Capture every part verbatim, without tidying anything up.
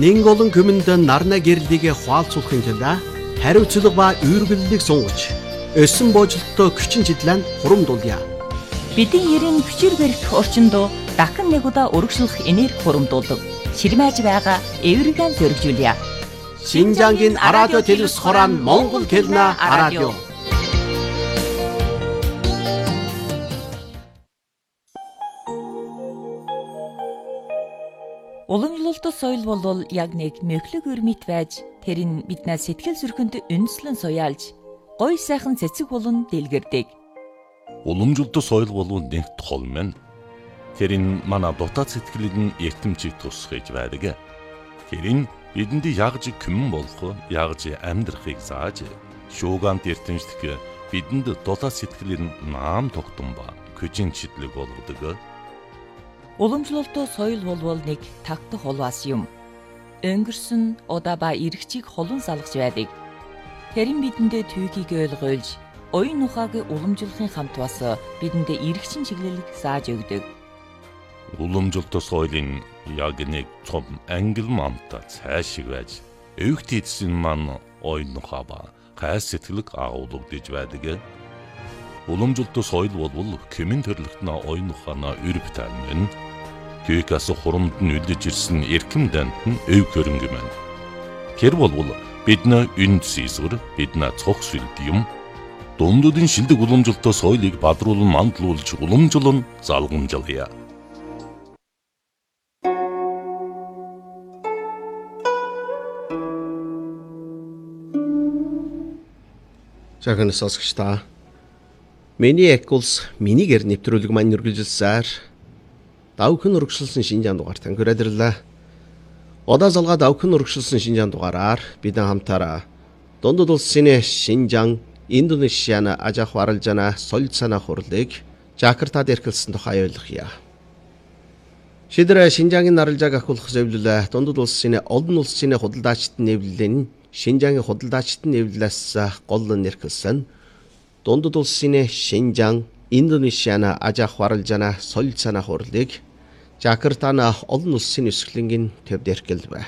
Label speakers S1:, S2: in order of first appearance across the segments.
S1: Нэн олон күмэндэн нарна гэрлигээ хуалцуулахын тулд хариуцлага ба үүргэллийг сунгаж өсөн боожлолтоо хүчин чидлэн хурамдуулъя.
S2: Бидний ерийн хүчээр барих орчинд дахин нэг удаа өргөжлөх энерги хурамдуулдаг. Ширмэж байгаа эвэргэн зөргижүүлье.
S1: Шинжангийн радио телевиз хорон Монгол хэлнэ радио.
S2: Уламжлалт соёл бол яг нэг мөхлөг өрмит байж тэрийн биднээс сэтгэл зүрхэнд үндэслэн суяалж гой сайхан цэцэг болон дэлгэрдэг.
S3: Уламжлалт соёл бол нэг тол мэн. Тэрийн манай дотоод сэтгэлд эртэмчийг тусгаж байдаг. Тэрийн бидэнд ягж күмэн болох, ягж амьдрахыг зааж, шуугант эртэмжлэх бидэнд дотоод сэтгэлд наам тогтсон ба хүчин чидлэг болгодог.
S2: Уламжлалт соёл бол нэг тагтах холваас юм. Өнгөрсөн удаа ба эргчийг холон салгаж байдаг. Тэрэн бидэндээ түүхийг ойлгуулж, оюун ухааг уламжлахын хамт бас бидэндээ эргчин чиглэлийг зааж өгдөг.
S3: Уламжлалт соёлын яг нэг том ангил мамта цаашиг байж, өвгт эдсэн маань оюун ухаа ба гай сэтгэлэг агуулгадж байдаг. Уламжлалт соёл бол хэмэн төрлөختнө оюун ухаанаа өрөвт амин. Түүхээс хурамд нь үлдэж ирсэн эрхэм дант нь өв хөрөнгө мэн. Тэр бол бидний үнд сийсвэр, бидний цог сүлд юм. Дундуудын шилдэг уламжлалт соёлыг бадруулан мандлуулж уламжлан залгамжлая.
S1: Жагнас сонсогчдаа. Миний экулс минийгээр нэвтрүүлэг маань үргэлжилсээр давхин өргөжлсөн шинжаан дугаар танхираллаа. Одоо залгаа давхин өргөжлсөн шинжаан дугаараар бидэн хамтаараа дундад улсын Шинжаан, Индонезиана ажаах варалжана солилцоона хурлыг Жакартад эрхэлсэн тухай ойлгохъя. Шийдвэр Шинжаангийн наралжааг ахуулах зөвлөлөө дундад улсын олон улсын худалдаачдын нэвлэлийн Шинжаангийн худалдаачдын нэвлэлээс гол нэрхэлсэн дундад улсын Шинжаан, Индонезиана ажаах варалжана солилцоона хурлыг Жакартана олон улсын өсгөлөнгийн төвд эрхэлвэ.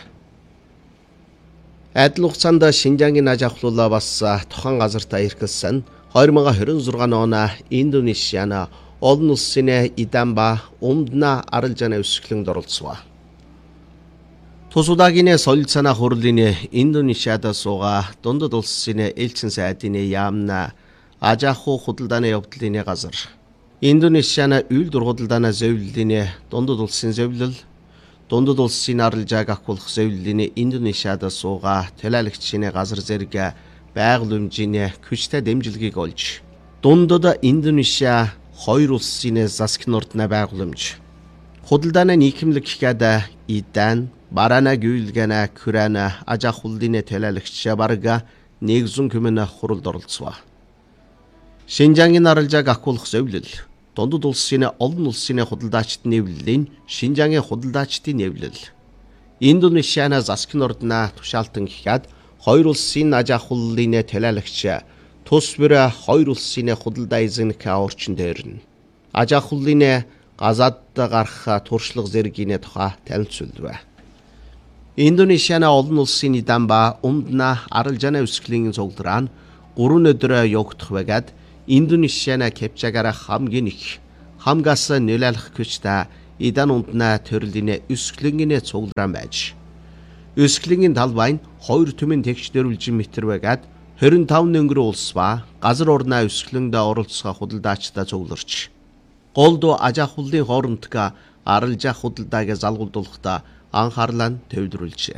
S1: Адил хугацаанд Шинжаангийн аж ахлуулаа бас тухайн газартаа эрхэлсэн две тысячи двадцать шесть оны Индонезиана олон улсын Идан ба Умдна аралжааны өсгөлөнд оролцсон. Тус удаагийн солилцоона хурлын Индонезиад суугаа дундад улсын элчин сайдын яамна аж ахуй худалдааны явдлын газар. Индонезиана үйлдвэр худалдааны зөвлөлийн дундад улсын зөвлөл, дундад улсын аралжааг ахуулах зөвлөлийн Индонезиад суугаа төлөөлөгчийн газар зэрэг байгууламжийн хүчтэй дэмжлэгийг олж, дундад Индонезиа хоёр улсын засгийн ордны байгууламж, худалдааны нийгэмлэг гэхэд Идан, Барана гүйлгэнэ Күрана аж ахуулын төлөөлөгч барга нэгэн хүмүн хуралд оролцсон. Шинжаангийн аралжааг ахуулах зөвлөл дундад улсын олон улсын худалдаачдын нэвлэлийн Шинжаангийн худалдаачдын нэвлэл. Индонезиана засгийн ордноо тушаалтан гэхэд хоёр улсын аж ахуулын төлөөлөгч тус бүр хоёр улсын худалдаа эзэнх орчин дээрнэ. Аж ахуулын газаад гарах туршлага зэргийн тухай танилцуулвэ. Индонезиана олон улсын Идан ба Умдна аралжааны өсгөлийн цуглараа гурван өдөр явагдах байгаад Индонезиана Кепчагаараа хамгийн их хамгаас нөлөөлөх хүчтэй Идан Умдна төрлийн өсгөлийн цуглараа байж. Өсгөлийн талбай нь хоёр түмэн тэгш дөрвөлжин метр байгаад двадцать пять өнгөрөө улс ба газар орны өсгөлөнд оролцох худалдаачдаа цугларч. Голд аж ахуулын хоорондох аралжаа худалдааг залгуулдуулахдаа анхаарлаа төвлөрүүлжээ.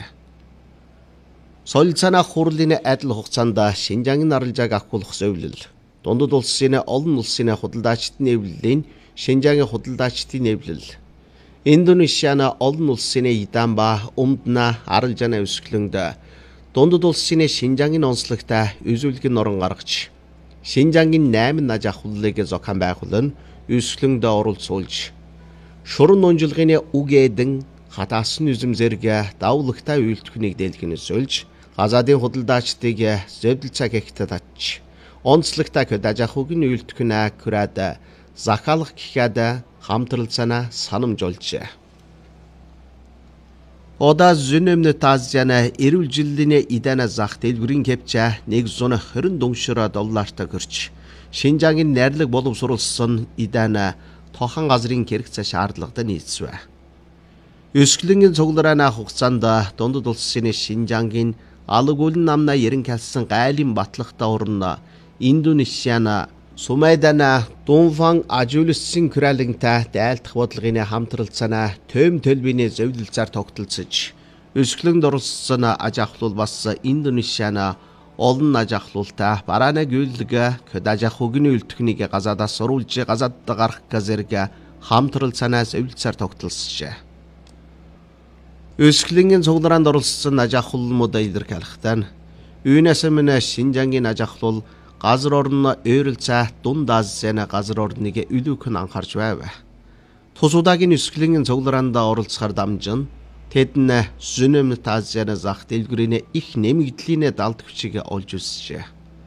S1: Солилцоона хурлын адил хугацаанд Шинжаангийн аралжааг ахуулах зөвлөл дундад улсын олон улсын худалдаачдын нэвлэлийн Шинжаангийн худалдаачдын нэвлэл Индонезиана олон улсын Идан ба Умдна аралжааны өсгөлөнд дундад улсын Шинжаангийн онцлогтой үзүүлэг норон гаргаж Шинжаангийн найман аж ахуулыг зохион байгуулан өсгөлөнд оролцуулж шуран нунжилгын үг эдэн хатаасан үзэм зэрэг давлагтай үйлдвэрийг дэлгэнээс олж газаадын худалдаачдыг зөвдөл цаг ихтэй татж онцлогтой аж ахуйн үйлдвэрнээ күрээд захиалах гэхэд хамтралцаана санамжуулжээ. Ода Зүүн-Өмнөд Азияна эрүүл жилдийн идэнэ зах дэлгүүрийн кэвчэ нэг зуун хорин доллар доллартай гэрч Шинжаагийн найрлаг боловсруулсан идэнэ тохан газрын хэрэгцээ шаардлагатай нийцвэ. Өсгөлөнгийн цугларааны хугацаанд дундад улсын Шинжаагийн алаг үлэн намна ярин калсан гайлын батлагтай орно Индонесиана Сумайдана Дунфан ажуулсан күрэлэнтэй дайлдах бодлогын хамтралцаана төм төлбөний зөвлөлцөөр тогтолцож өсгөлөнд оролцсон аж ахуйл бас Индонесиана олон аж ахуйлтай барааны гүйлгэ көд аж ахуйн үйлдвэрийг газадаас оруулж газад гарах газэрг хамтралцаана зөвлөлцөөр тогтолцжээ. Өсгөлөнгийн цуглараанд оролцсон аж ахуйлмууд илэрхийлэхдээ үүнээс өмнө Шинжаагийн аж ахуйл газар орны ойролцоо дунд Азийн газар орныг илүүхэн анхаарч байв. Тус удаагийн өсгөлөнгийн цуглараанд оролцохоор дамжин тэдэн Зүүн-Өмнөд Азийн зах дэлгүүрийн их нэмэгдлийн далд хүчийг олж үсжээ.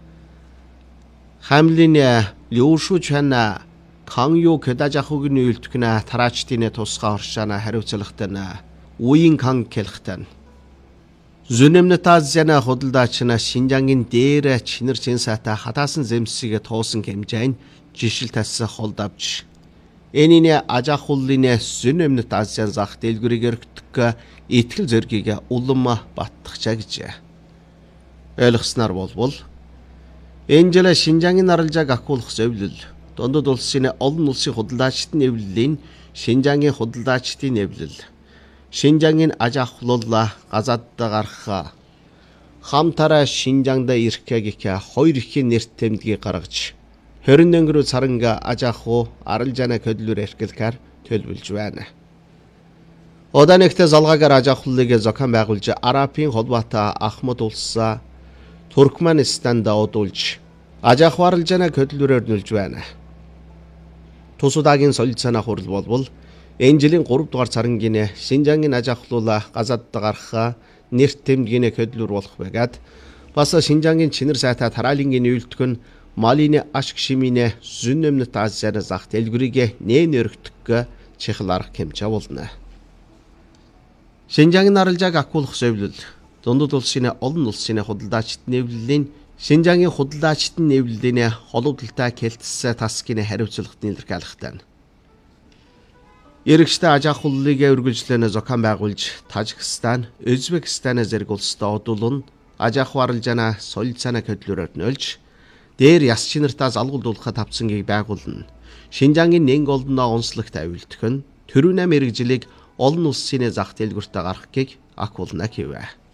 S1: Хамлин Лүшу Чана Канью көдаж ахуйн үйлдвэрнэ тараачдын тусгай оршаана хариуцлагатай үеийн кан хэлхтэн Зүүн-Өмнөд Азийн худалдаачна Шинжаагийн дээр чинэр цэнсатай хатаасан зэмсгийг туусан хэмжээнд жишил тассан холд авч энэний аж ахуйлын Зүүн-Өмнөд Азийн зах дэлгүүрийг өргөдөх итгэл зоригийг улам баттгачаа гэжээ. Ойлгосноор болбол энэ жил Шинжаагийн арилжааг ахиулах зөвлөл дундад улсын олон улсын худалдаачдын нэвлэлийн Шинжаагийн худалдаачдын нэвлэл Шинжаагийн аж ахуйлуулла газадд гарах хамтараа Шинжаангда ирэх гэх хоёр ихийн нэрт тэмдгийг гаргаж хорин өнгөрөө саранга аж ахуй арилжааны хөдөлгөөр эрхлэхээр төлөвлөж байна. Оданэгтээ залгаагаар аж ахуйлыг зохион байгуулж Арабын холбоотой Ахмад улс Туркменистанд одуулж аж ахуй арилжааны хөдөлгөөрөөр нөлж байна. Тус удаагийн солилцооны хурал болбол энэ жилийн гурав дугаар сарангийн Шинжаагийн аж ахуйлуулла газадд гарах нэрт тэмдгийн хөдөлгөөр болох байгаад бас Шинжаагийн чинэр сайтай тараалангийн үйлдвэр нь Малины ашиг шимийн Зүүн-Өмнөд Азийн зах дэлгүүрийг нээн өргөдөх чихэл арга хэмжээ болно. Шинжаагийн арилжааг ахиулах зөвлөл дундад улсын олон улсын худалдаачдын нэвлэлийн Шинжаагийн худалдаачдын нэвлэлийн холбогдлолтой кэлтсээ тасгийн хариуцлагад илэрхийлэхдээ Иргэжтэй аж ахуйлыг үргэлжлэн зохион байгуулж Тажикстан, Өзбекстан зэрэг улстай одуулан аж ахуй арилжааны солилцооны хөдөлгөөрөөр нөлж дээр яс чинартаа залгуулуулахад тавцангийг байгуулна. Шинжаагийн нэн голдноо онцлогт авилдах нь төрүүнэ мэрэгжлийг олон улсын зах дэлгүүртээ гаргахыг ахиулна гэвэ.